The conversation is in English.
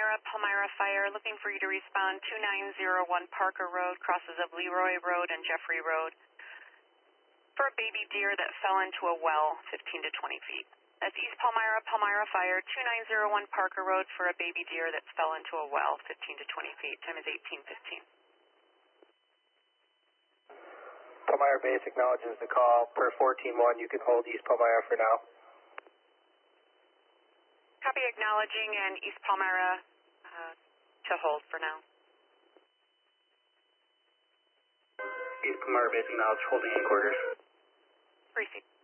Palmyra Fire, looking for you to respond 2901 Parker Road, crosses of Leroy Road and Jeffrey Road, for a baby deer that fell into a well 15 to 20 feet. That's East Palmyra Fire, 2901 Parker Road, for a baby deer that fell into a well 15 to 20 feet. Time is 18:15. Palmyra Base acknowledges the call. Per 14-1, you can hold East Palmyra for now. Copy, acknowledging, and East Palmyra to hold for now. East Palmyra Base acknowledged, holding in quarters. Receive.